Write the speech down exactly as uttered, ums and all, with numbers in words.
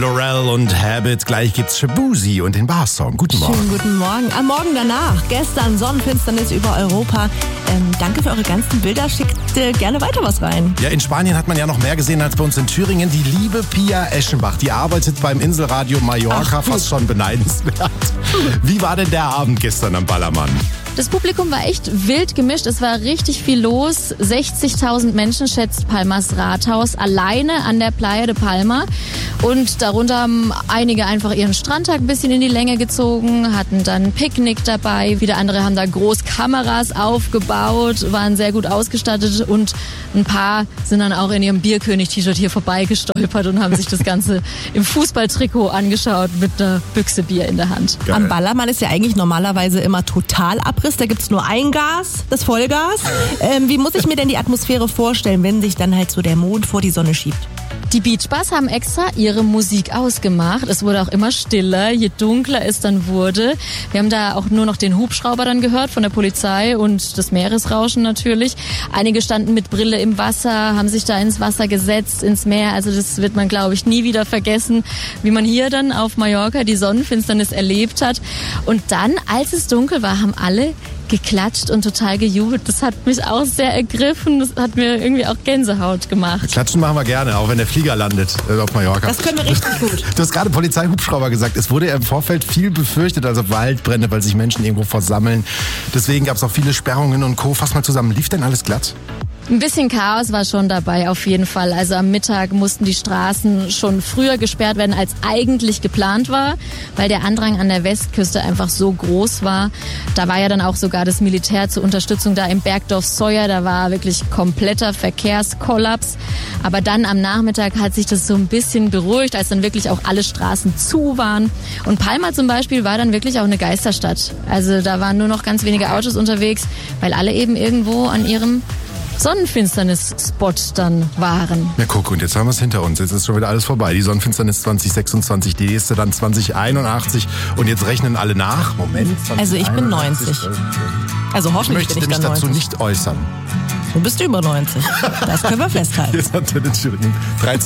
Laurel und Habit. Gleich gibt's Shabuzi und den Bar-Song. Guten Morgen. Schönen guten Morgen. Am Morgen danach, gestern Sonnenfinsternis über Europa. Ähm, danke für eure ganzen Bilder. Schickt äh, gerne weiter was rein. Ja, in Spanien hat man ja noch mehr gesehen als bei uns in Thüringen. Die liebe Pia Eschenbach, die arbeitet beim Inselradio Mallorca, Ach, fast schon beneidenswert. Wie war denn der Abend gestern am Ballermann? Das Publikum war echt wild gemischt. Es war richtig viel los. sechzigtausend Menschen schätzt Palmas Rathaus alleine an der Playa de Palma. Und darunter haben einige einfach ihren Strandtag ein bisschen in die Länge gezogen, hatten dann ein Picknick dabei. Wieder andere haben da groß Kameras aufgebaut, waren sehr gut ausgestattet. Und ein paar sind dann auch in ihrem Bierkönig-T-Shirt hier vorbeigestolpert und haben sich das Ganze im Fußballtrikot angeschaut mit einer Büchse Bier in der Hand. Geil. Am Ballermann ist ja eigentlich normalerweise immer total Abriss. Da gibt's nur ein Gas, das Vollgas. Ähm, wie muss ich mir denn die Atmosphäre vorstellen, wenn sich dann halt so der Mond vor die Sonne schiebt? Die Beachbars haben extra ihre Musik ausgemacht. Es wurde auch immer stiller, je dunkler es dann wurde. Wir haben da auch nur noch den Hubschrauber dann gehört von der Polizei und das Meeresrauschen natürlich. Einige standen mit Brille im Wasser, haben sich da ins Wasser gesetzt, ins Meer. Also das wird man, glaube ich, nie wieder vergessen, wie man hier dann auf Mallorca die Sonnenfinsternis erlebt hat. Und dann, als es dunkel war, haben alle geklatscht und total gejubelt. Das hat mich auch sehr ergriffen. Das hat mir irgendwie auch Gänsehaut gemacht. Klatschen machen wir gerne, auch wenn der Flieger landet äh, auf Mallorca. Das können wir richtig gut. Du hast gerade Polizeihubschrauber gesagt. Es wurde ja im Vorfeld viel befürchtet, also Waldbrände, weil sich Menschen irgendwo versammeln. Deswegen gab es auch viele Sperrungen und Co. Fass mal zusammen. Lief denn alles glatt? Ein bisschen Chaos war schon dabei, auf jeden Fall. Also am Mittag mussten die Straßen schon früher gesperrt werden, als eigentlich geplant war, weil der Andrang an der Westküste einfach so groß war. Da war ja dann auch sogar das Militär zur Unterstützung da im Bergdorf Sawyer. Da war wirklich kompletter Verkehrskollaps. Aber dann am Nachmittag hat sich das so ein bisschen beruhigt, als dann wirklich auch alle Straßen zu waren. Und Palma zum Beispiel war dann wirklich auch eine Geisterstadt. Also da waren nur noch ganz wenige Autos unterwegs, weil alle eben irgendwo an ihrem Sonnenfinsternis-Spot dann waren. Ja, guck, und jetzt haben wir es hinter uns. Jetzt ist schon wieder alles vorbei. Die Sonnenfinsternis zwanzig sechsundzwanzig, die nächste dann zwanzig einundachtzig. Und jetzt rechnen alle nach. Moment. Also ich bin neunzig. Also hoffentlich ich bin ich möchte dann mich dazu neunzig. nicht äußern. Du bist über neunzig. Das können wir festhalten. Jetzt hat er den Thüringen.